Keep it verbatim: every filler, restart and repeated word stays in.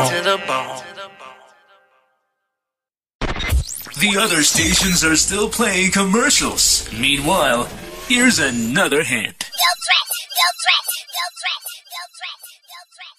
bone. To the bone. The other stations are still playing commercials. Meanwhile, here's another hint. No threat! No threat! No threat! No threat! No threat!